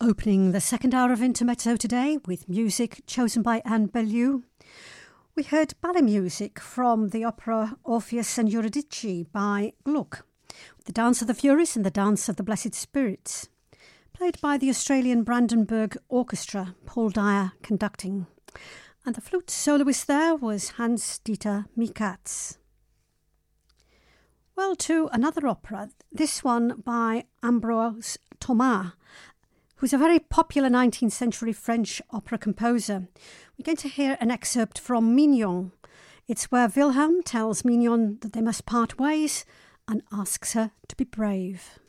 Opening the second hour of Intermezzo today with music chosen by Anne Bellew. We heard ballet music from the opera Orpheus and Eurydice by Gluck, The Dance of the Furies and the Dance of the Blessed Spirits, played by the Australian Brandenburg Orchestra, Paul Dyer conducting. And the flute soloist there was Hans-Dieter Mikatz. Well, to another opera, this one by Ambroise Thomas, who's a very popular 19th century French opera composer. We're going to hear an excerpt from Mignon. It's where Wilhelm tells Mignon that they must part ways and asks her to be brave.